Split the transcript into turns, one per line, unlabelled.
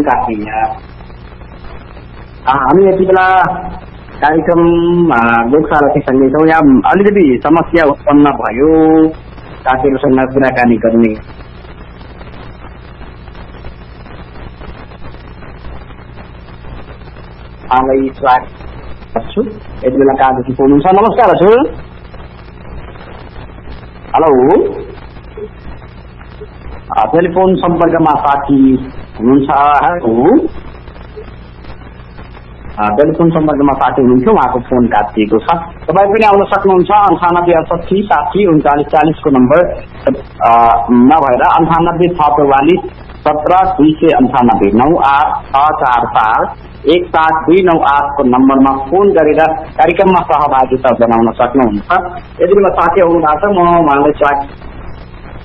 काटिन्छ। हामी यति बेला कार्यक्रम लोकसारथी सँगै छौँ। यहाँ अलिकति समस्या उत्पन्न भयो साथीहरूसँग कुराकानी गर्ने। स्वागत गर्छु। यति बेला कहाँदेखि हुनुहुन्छ? नमस्कार हजुर। हेलो, टेलिफोन सम्पर्कमा साथी हुनुहुन्छ? टेलिफोन सम्पर्कमा साथी हुनुहुन्थ्यो, उहाँको फोन काटिएको छ। तपाईँ पनि आउन सक्नुहुन्छ। 9868 60 39 40 को नम्बर नभएर 98 644 17 298 98 17298 को नम्बरमा फोन गरेर कार्यक्रममा सहभागिता जनाउन सक्नुहुन्छ। यदि बेला साथी आउनु भएको छ, म उहाँलाई स्वागत